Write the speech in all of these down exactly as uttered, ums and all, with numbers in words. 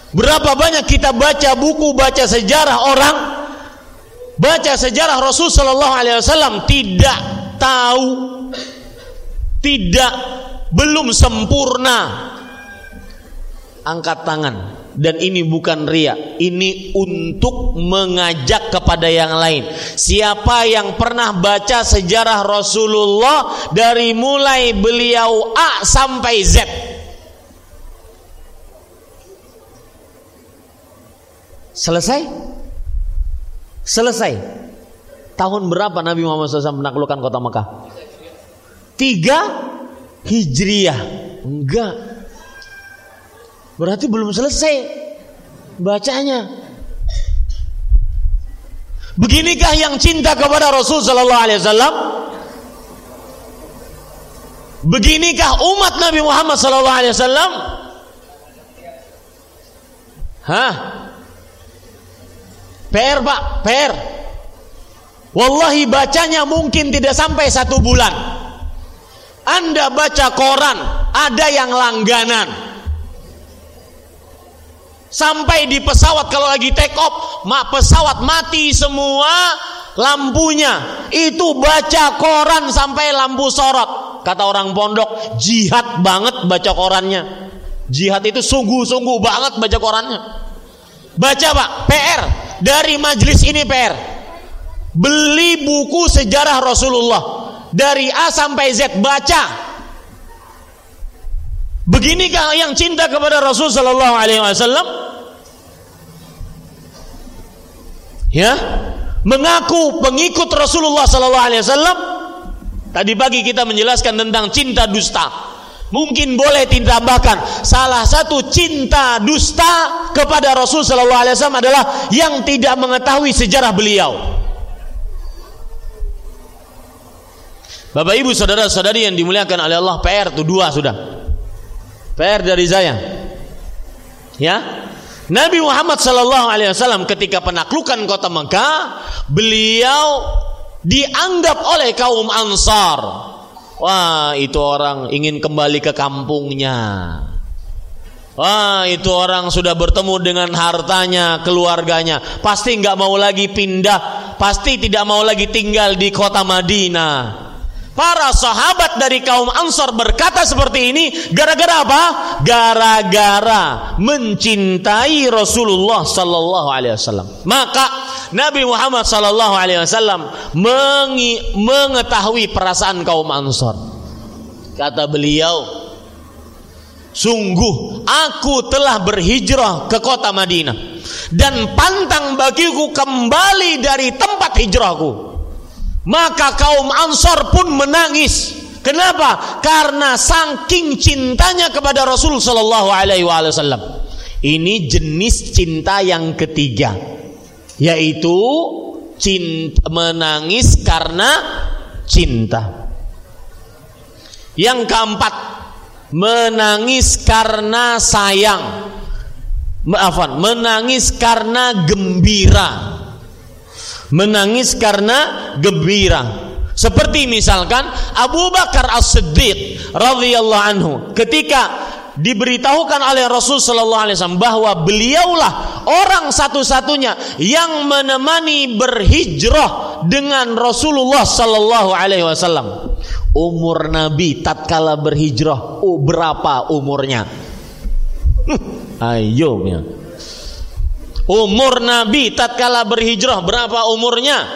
Berapa banyak kita baca buku, baca sejarah orang, baca sejarah Rasul sallallahu alaihi wasallam, tidak tahu, tidak, belum sempurna. Angkat tangan. Dan ini bukan riya, ini untuk mengajak kepada yang lain. Siapa yang pernah baca sejarah Rasulullah dari mulai beliau A sampai Z? Selesai? Selesai. Tahun berapa Nabi Muhammad shallallahu alaihi wasallam menaklukkan kota Mekah? Tiga Hijriah. Enggak. Berarti belum selesai bacanya. Beginikah yang cinta kepada Rasul sallallahu alaihi wasallam? Beginikah umat Nabi Muhammad sallallahu alaihi wasallam? Hah? P R Pak, P R. Wallahi bacanya mungkin tidak sampai satu bulan. Anda baca koran, ada yang langganan. Sampai di pesawat kalau lagi take off, pesawat mati semua lampunya. Itu baca koran sampai lampu sorot. Kata orang pondok, jihad banget baca korannya. Jihad itu sungguh-sungguh banget baca korannya. Baca Pak, P R. Dari majelis ini P R. Beli buku sejarah Rasulullah dari A sampai Z, baca. Beginikah yang cinta kepada Rasul sallallahu alaihi wasallam? Ya, mengaku pengikut Rasulullah sallallahu alaihi wasallam. Tadi pagi kita menjelaskan tentang cinta dusta. Mungkin boleh ditambahkan salah satu cinta dusta kepada Rasul sallallahu alaihi wasallam adalah yang tidak mengetahui sejarah beliau. Bapak Ibu saudara-saudari yang dimuliakan oleh Allah, P R itu dua sudah. P R dari saya. Ya. Nabi Muhammad sallallahu alaihi wasallam ketika penaklukan kota Mekah, beliau dianggap oleh kaum Ansar, wah itu orang ingin kembali ke kampungnya. Wah itu orang sudah bertemu dengan hartanya, keluarganya, pasti nggak mau lagi pindah, pasti tidak mau lagi tinggal di kota Madinah. Para sahabat dari kaum Ansar berkata seperti ini gara-gara apa? Gara-gara mencintai Rasulullah sallallahu alaihi wasallam. Maka Nabi Muhammad sallallahu alaihi wasallam mengetahui perasaan kaum Ansar. Kata beliau, sungguh aku telah berhijrah ke kota Madinah dan pantang bagiku kembali dari tempat hijrahku. Maka kaum Ansar pun menangis. Kenapa? Karena saking cintanya kepada Rasul sallallahu alaihi wasallam. Ini jenis cinta yang ketiga, yaitu cinta, menangis karena cinta. Yang keempat, menangis karena sayang. Maafan, menangis karena gembira. Menangis karena gembira. Seperti misalkan Abu Bakar As-Siddiq radhiyallahu anhu ketika diberitahukan oleh Rasul sallallahu alaihi wasallam bahwa beliaulah orang satu-satunya yang menemani berhijrah dengan Rasulullah sallallahu alaihi wasallam. Umur Nabi tatkala berhijrah, oh berapa umurnya? Ayo ya. Umur Nabi tatkala berhijrah berapa umurnya?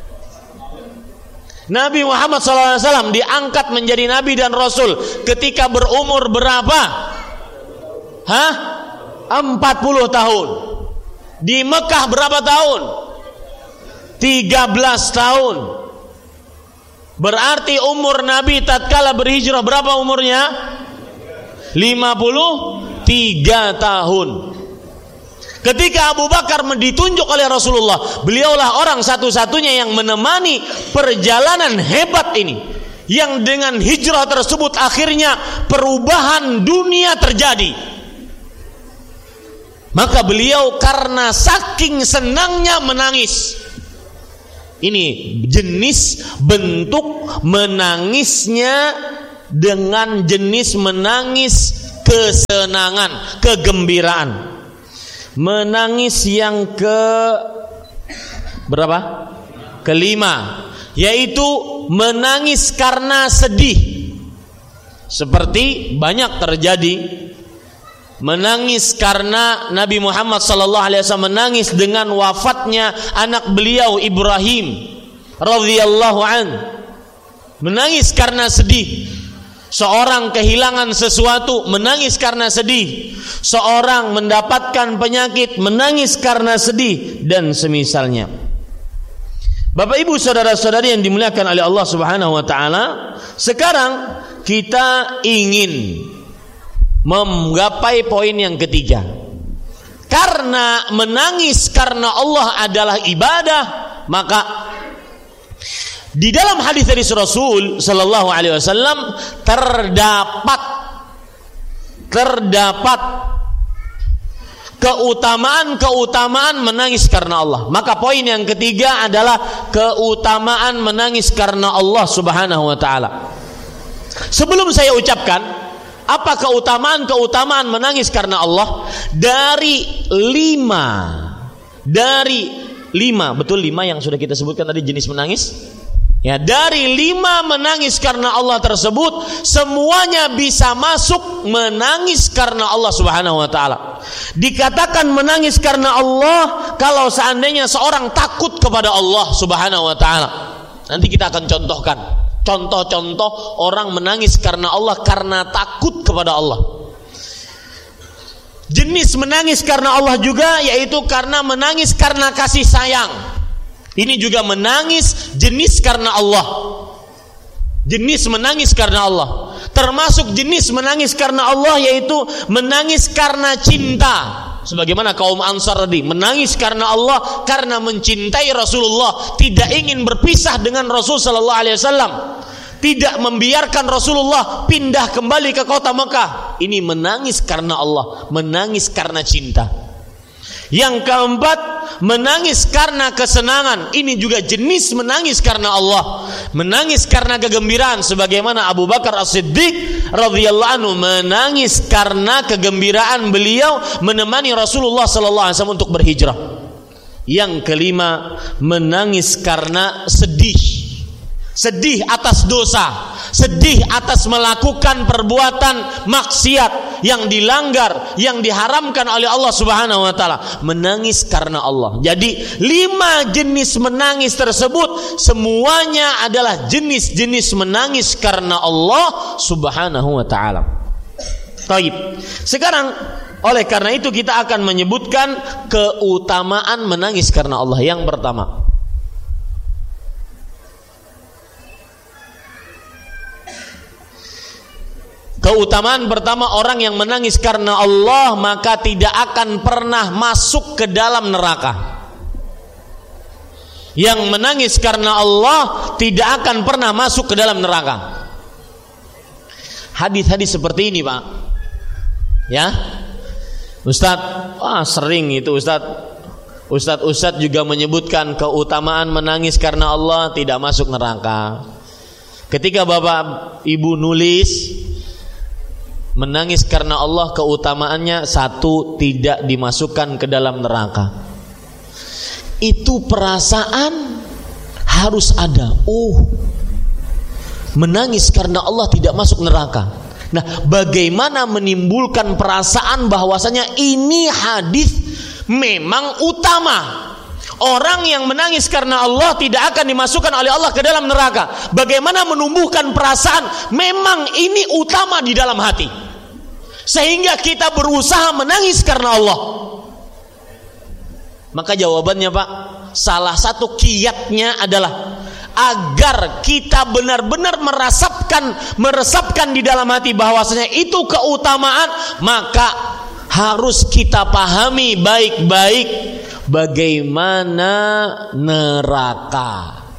Nabi Muhammad sallallahu alaihi wasallam diangkat menjadi Nabi dan Rasul ketika berumur berapa? Hah? empat puluh tahun. Di Mekah berapa tahun? tiga belas tahun. Berarti umur Nabi tatkala berhijrah berapa umurnya? lima puluh tiga tahun. Ketika Abu Bakar ditunjuk oleh Rasulullah, beliaulah orang satu-satunya yang menemani perjalanan hebat ini, yang dengan hijrah tersebut akhirnya perubahan dunia terjadi. Maka beliau karena saking senangnya menangis. Ini jenis bentuk menangisnya dengan jenis menangis kesenangan, kegembiraan. menangis yang ke berapa? Kelima, yaitu menangis karena sedih. Seperti banyak terjadi, menangis karena Nabi Muhammad sallallahu alaihi wasallam menangis dengan wafatnya anak beliau Ibrahim radhiyallahu an. Menangis karena sedih. Seorang kehilangan sesuatu, menangis karena sedih. Seorang mendapatkan penyakit, menangis karena sedih, dan semisalnya. Bapak Ibu saudara-saudari yang dimuliakan oleh Allah Subhanahu wa taala, sekarang kita ingin menggapai poin yang ketiga. Karena menangis karena Allah adalah ibadah, maka di dalam hadis dari Rasul sallallahu alaihi wasallam terdapat terdapat keutamaan-keutamaan menangis karena Allah. Maka poin yang ketiga adalah keutamaan menangis karena Allah Subhanahu wa taala. Sebelum saya ucapkan apa keutamaan-keutamaan menangis karena Allah, dari lima dari lima, betul lima yang sudah kita sebutkan tadi jenis menangis. Ya, dari lima menangis karena Allah tersebut, semuanya bisa masuk menangis karena Allah Subhanahu wa taala. Dikatakan menangis karena Allah kalau seandainya seorang takut kepada Allah Subhanahu wa taala. Nanti kita akan contohkan contoh-contoh orang menangis karena Allah karena takut kepada Allah. Jenis menangis karena Allah juga yaitu karena menangis karena kasih sayang. Ini juga menangis jenis karena Allah. Jenis menangis karena Allah. Termasuk jenis menangis karena Allah yaitu menangis karena cinta. Sebagaimana kaum Ansar tadi, menangis karena Allah karena mencintai Rasulullah, tidak ingin berpisah dengan Rasul sallallahu alaihi wasallam, tidak membiarkan Rasulullah pindah kembali ke kota Mekah. Ini menangis karena Allah, menangis karena cinta. Yang keempat, menangis karena kesenangan. Ini juga jenis menangis karena Allah, menangis karena kegembiraan, sebagaimana Abu Bakar As-Siddiq radhiyallahu anhu menangis karena kegembiraan beliau menemani Rasulullah sallallahu alaihi wasallam untuk berhijrah. Yang kelima, menangis karena sedih. Sedih atas dosa, sedih atas melakukan perbuatan maksiat yang dilanggar, yang diharamkan oleh Allah Subhanahu wa taala. Menangis karena Allah. Jadi lima jenis menangis tersebut semuanya adalah jenis-jenis menangis karena Allah Subhanahu wa taala. Baik. Sekarang oleh karena itu kita akan menyebutkan keutamaan menangis karena Allah. Yang pertama, keutamaan pertama, orang yang menangis karena Allah maka tidak akan pernah masuk ke dalam neraka. Yang menangis karena Allah tidak akan pernah masuk ke dalam neraka. Hadis-hadis seperti ini, Pak. Ya. Ustadz, wah sering itu Ustadz. Ustadz-ustadz juga menyebutkan keutamaan menangis karena Allah tidak masuk neraka. Ketika Bapak Ibu nulis menangis karena Allah, keutamaannya satu, tidak dimasukkan ke dalam neraka. Itu perasaan harus ada. Oh, menangis karena Allah tidak masuk neraka. Nah, bagaimana menimbulkan perasaan bahwasanya ini hadis memang utama? Orang yang menangis karena Allah tidak akan dimasukkan oleh Allah ke dalam neraka. Bagaimana menumbuhkan perasaan memang ini utama di dalam hati, sehingga kita berusaha menangis karena Allah? Maka jawabannya, Pak, salah satu kiatnya adalah agar kita benar-benar meresapkan meresapkan di dalam hati bahwasanya itu keutamaan, maka harus kita pahami baik-baik bagaimana neraka,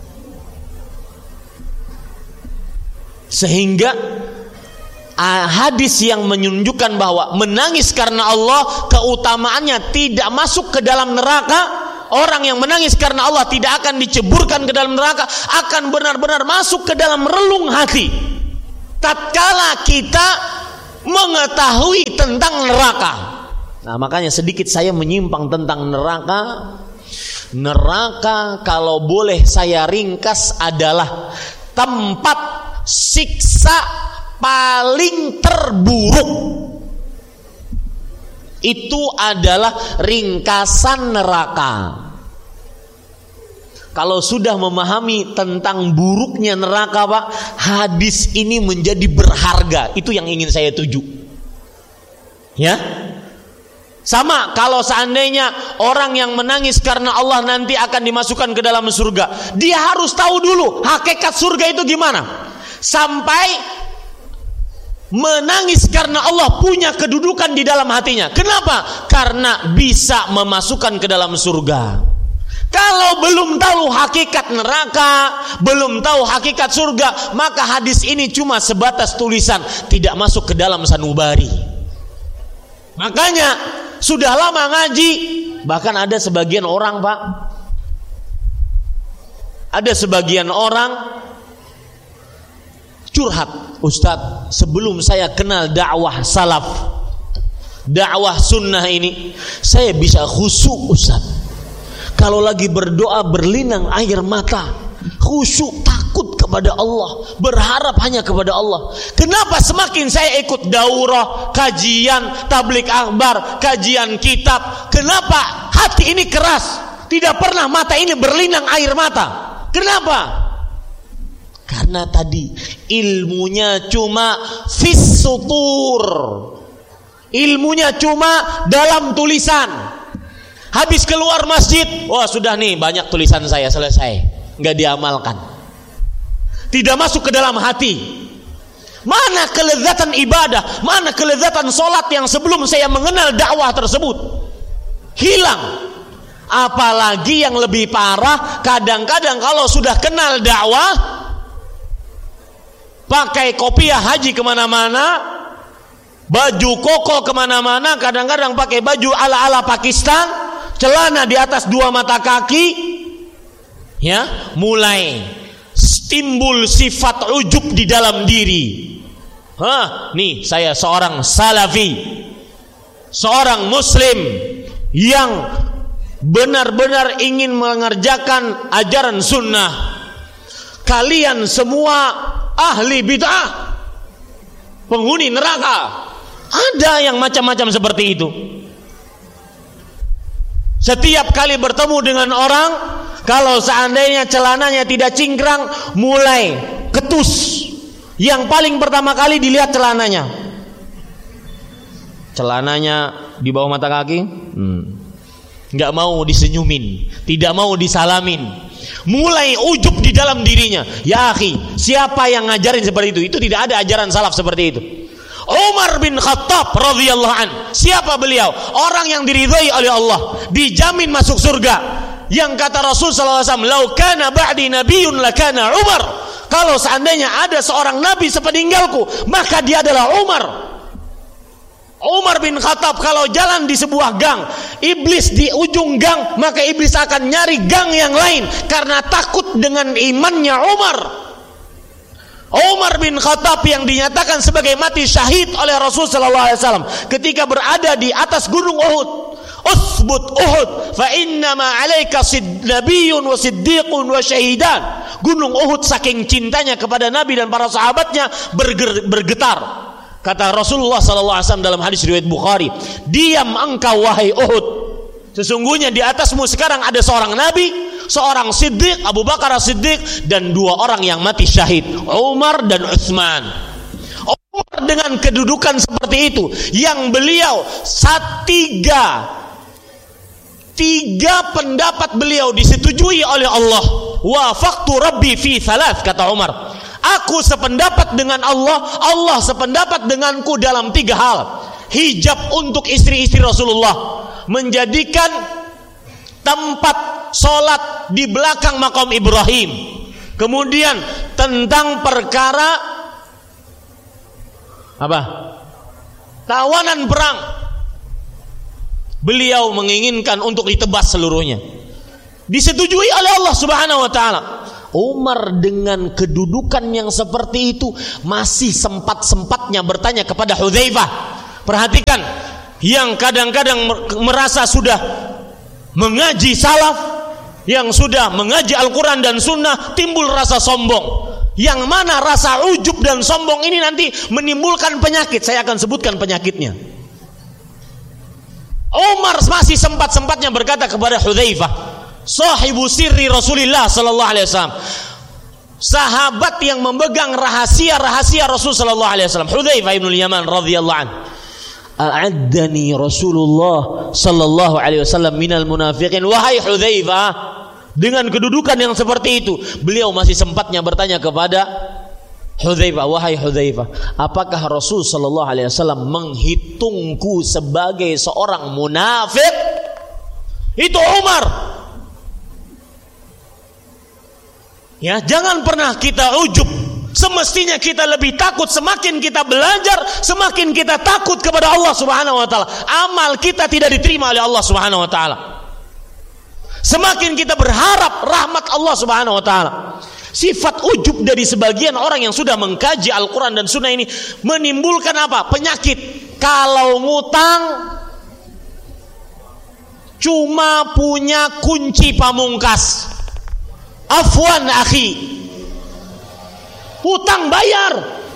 sehingga hadis yang menunjukkan bahwa menangis karena Allah keutamaannya tidak masuk ke dalam neraka. Orang yang menangis karena Allah tidak akan diceburkan ke dalam neraka, akan benar-benar masuk ke dalam relung hati tatkala kita mengetahui tentang neraka. Nah, makanya sedikit saya menyimpang tentang neraka. Neraka kalau boleh saya ringkas adalah tempat siksa paling terburuk. Itu adalah ringkasan neraka. Kalau sudah memahami tentang buruknya neraka, Pak, hadis ini menjadi berharga. Itu yang ingin saya tuju. Ya. Sama kalau seandainya orang yang menangis karena Allah nanti akan dimasukkan ke dalam surga, dia harus tahu dulu hakikat surga itu gimana. Sampai menangis karena Allah punya kedudukan di dalam hatinya. Kenapa? Karena bisa memasukkan ke dalam surga. Kalau belum tahu hakikat neraka, belum tahu hakikat surga, maka hadis ini cuma sebatas tulisan, tidak masuk ke dalam sanubari. Makanya sudah lama ngaji, bahkan ada sebagian orang, Pak, ada sebagian orang curhat, Ustadz, sebelum saya kenal dakwah salaf, dakwah sunnah ini, saya bisa khusyuk, Ustadz. Kalau lagi berdoa berlinang air mata, khusyuk, takut kepada Allah, berharap hanya kepada Allah. Kenapa semakin saya ikut daurah, kajian, tabligh akbar, kajian kitab, kenapa hati ini keras? Tidak pernah mata ini berlinang air mata. Kenapa? Karena tadi ilmunya cuma fis sutur, ilmunya cuma dalam tulisan. Habis keluar masjid, wah sudah nih banyak tulisan saya, selesai, nggak diamalkan, tidak masuk ke dalam hati. Mana kelezatan ibadah, mana kelezatan solat yang sebelum saya mengenal dakwah tersebut? Hilang. Apalagi yang lebih parah, kadang-kadang kalau sudah kenal dakwah, pakai kopiah haji kemana-mana, baju koko kemana-mana, kadang-kadang pakai baju ala-ala Pakistan, celana di atas dua mata kaki, ya, mulai timbul sifat ujub di dalam diri. Hah, nih saya seorang salafi, seorang muslim yang benar-benar ingin mengerjakan ajaran sunnah. Kalian semua ahli bid'ah, penghuni neraka. Ada yang macam-macam seperti itu. Setiap kali bertemu dengan orang, kalau seandainya celananya tidak cingkrang, mulai ketus. Yang paling pertama kali dilihat celananya. Celananya di bawah mata kaki, hmm. nggak mau disenyumin, tidak mau disalamin. Mulai ujub di dalam dirinya. Ya akhi, siapa yang ngajarin seperti itu? Itu tidak ada ajaran salaf seperti itu. Umar bin Khattab radhiyallahu an, siapa beliau? Orang yang diridhai oleh Allah, dijamin masuk surga. Yang kata Rasul sallallahu alaihi wasallam, "Lau kana ba'di nabiyyun lakana Umar." Kalau seandainya ada seorang nabi sepeninggalku, maka dia adalah Umar. Umar bin Khattab kalau jalan di sebuah gang, iblis di ujung gang, maka iblis akan nyari gang yang lain karena takut dengan imannya Umar. Umar bin Khattab yang dinyatakan sebagai mati syahid oleh Rasul sallallahu alaihi wasallam ketika berada di atas gunung Uhud. Usbut Uhud fa inna ma 'alaika nabiyyun wa siddiqun wa syahidan. Gunung Uhud saking cintanya kepada Nabi dan para sahabatnya bergetar. Kata Rasulullah sallallahu alaihi wasallam dalam hadis riwayat Bukhari, "Diam engkau wahai Uhud. Sesungguhnya di atasmu sekarang ada seorang nabi, seorang siddiq, Abu Bakar as-Siddiq, dan dua orang yang mati syahid, Umar dan Utsman." Umar dengan kedudukan seperti itu, yang beliau tiga tiga pendapat beliau disetujui oleh Allah. Wafaqtu Rabbi fi thalath, kata Umar. Aku sependapat dengan Allah, Allah sependapat denganku dalam tiga hal. Hijab untuk istri-istri Rasulullah, menjadikan tempat sholat di belakang makam Ibrahim. Kemudian tentang perkara apa? Tawanan perang, beliau menginginkan untuk ditebas seluruhnya. Disetujui oleh Allah Subhanahu wa taala. Umar dengan kedudukan yang seperti itu masih sempat-sempatnya bertanya kepada Hudzaifah. Perhatikan, yang kadang-kadang merasa sudah mengaji salaf, yang sudah mengaji Al-Quran dan Sunnah, timbul rasa sombong. Yang mana rasa ujub dan sombong ini nanti menimbulkan penyakit. Saya akan sebutkan penyakitnya. Umar masih sempat-sempatnya berkata kepada Hudzaifah, sahibu sirri Rasulullah sallallahu alaihi wasallam, sahabat yang memegang rahasia-rahasia Rasul sallallahu alaihi wasallam, Hudzaifah bin Yaman radhiyallahu anhu, a'addani Rasulullah sallallahu alaihi wasallam minal munafiqin. Wahai Hudzaifah, dengan kedudukan yang seperti itu, beliau masih sempatnya bertanya kepada Hudzaifah, wahai Hudzaifah, apakah Rasul sallallahu alaihi wasallam menghitungku sebagai seorang munafik? Itu Umar. Ya, jangan pernah kita ujub. Semestinya kita lebih takut. Semakin kita belajar, semakin kita takut kepada Allah Subhanahu wa taala. Amal kita tidak diterima oleh Allah Subhanahu wa taala. Semakin kita berharap rahmat Allah Subhanahu wa taala. Sifat ujub dari sebagian orang yang sudah mengkaji Al-Quran dan Sunnah ini menimbulkan apa? Penyakit. Kalau ngutang cuma punya kunci pamungkas. Afwan akhi, hutang bayar.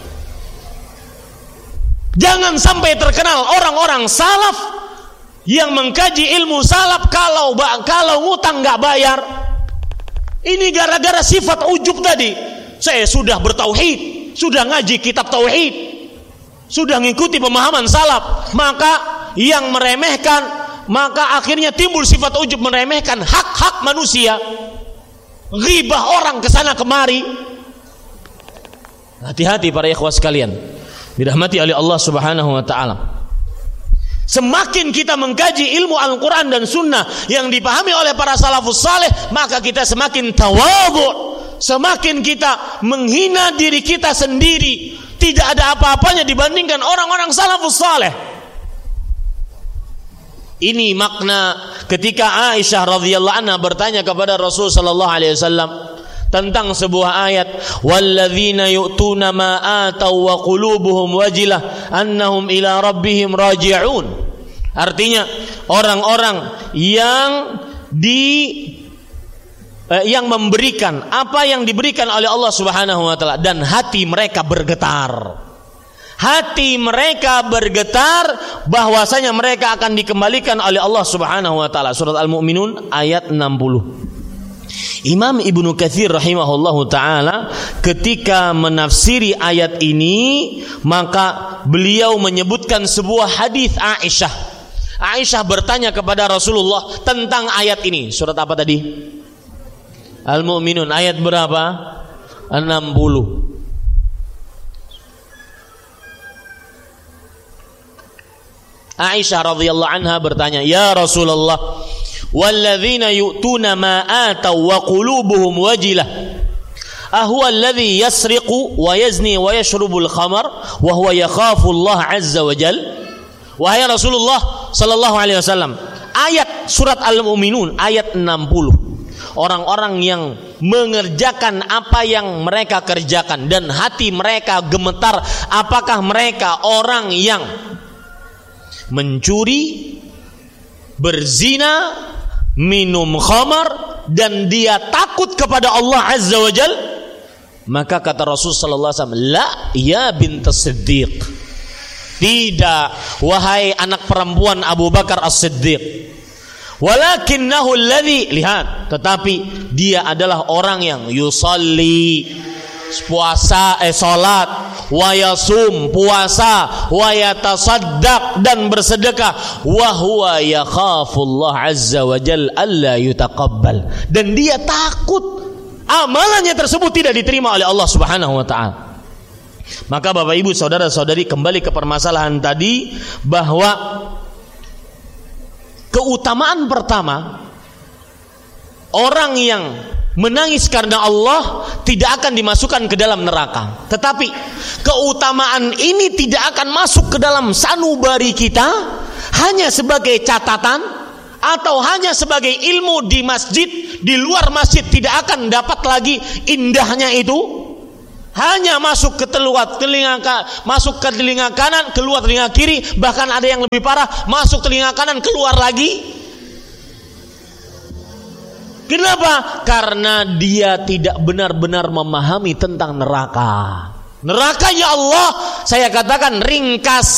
Jangan sampai terkenal orang-orang salaf yang mengkaji ilmu salaf kalau kalau ngutang nggak bayar. Ini gara-gara sifat ujub tadi. Saya sudah bertauhid, sudah ngaji kitab tauhid, sudah ngikuti pemahaman salaf, maka yang meremehkan, maka akhirnya timbul sifat ujub, meremehkan hak-hak manusia, ghibah orang kesana kemari. Hati-hati para ikhwah sekalian, dirahmati oleh Allah Subhanahu wa taala. Semakin kita mengkaji ilmu Al-Quran dan Sunnah yang dipahami oleh para salafus saleh, maka kita semakin tawadhu, semakin kita menghina diri kita sendiri. Tidak ada apa-apanya dibandingkan orang-orang salafus saleh. Ini makna ketika Aisyah radhiyallahu anha bertanya kepada Rasul sallallahu alaihi wasallam tentang sebuah ayat, walladzina yu'tuna ma ataw wa qulubuhum wajilah annahum ila rabbihim raji'un. Artinya orang-orang yang di eh, yang memberikan apa yang diberikan oleh Allah Subhanahu wa taala dan hati mereka bergetar. Hati mereka bergetar bahwasanya mereka akan dikembalikan oleh Allah Subhanahu wa taala. Surat Al-Mu'minun ayat enam puluh. Imam Ibnu Katsir rahimahullahu taala ketika menafsiri ayat ini, maka beliau menyebutkan sebuah hadis Aisyah. Aisyah bertanya kepada Rasulullah tentang ayat ini. Surat apa tadi? Al-Mu'minun ayat berapa? enam puluh. Aisyah radhiyallahu anha bertanya, "Ya Rasulullah, walladzina yu'tuna ma ataw wa qulubuhum wajilah ahuwa alladhi yasriqu wa yazni wa yashrubul khamar wa huwa yakhafu Allah azza wa jal?" Wahai Rasulullah sallallahu alaihi wasallam, ayat surat Al-Mu'minun ayat enam puluh. Orang-orang yang mengerjakan apa yang mereka kerjakan dan hati mereka gemetar, apakah mereka orang yang mencuri, berzina, minum khamar, dan dia takut kepada Allah Azza wa Jal? Maka kata Rasul sallallahu alaihi wasallam, la ya bint Siddiq, tidak wahai anak perempuan Abu Bakar As-Siddiq, walakinnahu alladhi, lihat, tetapi dia adalah orang yang yusalli, puasa, eh salat, wa yasum, puasa, wa yatasaddaq, dan bersedekah, wa huwa yakhafullah azza wa jal alla yutaqabbal, dan dia takut amalannya tersebut tidak diterima oleh Allah Subhanahu wa taala. Maka Bapak Ibu saudara-saudari, kembali ke permasalahan tadi, bahwa keutamaan pertama, orang yang menangis karena Allah tidak akan dimasukkan ke dalam neraka. Tetapi keutamaan ini tidak akan masuk ke dalam sanubari kita hanya sebagai catatan atau hanya sebagai ilmu di masjid. Di luar masjid tidak akan dapat lagi indahnya itu. Hanya masuk ke teluat telinga masuk ke telinga kanan, keluar telinga kiri, bahkan ada yang lebih parah, masuk telinga kanan, keluar lagi. Kenapa? Karena dia tidak benar-benar memahami tentang neraka. Neraka, ya Allah, saya katakan ringkas